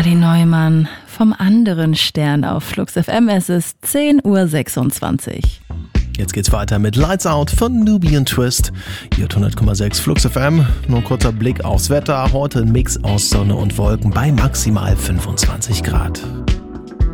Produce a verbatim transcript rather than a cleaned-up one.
Kadi Neumann vom anderen Stern auf Flux F M. Es ist zehn Uhr sechsundzwanzig. Jetzt geht's weiter mit Lights Out von Nubian Twist. Hier hat hundert Komma sechs Flux F M. Nur ein kurzer Blick aufs Wetter. Heute ein Mix aus Sonne und Wolken bei maximal fünfundzwanzig Grad.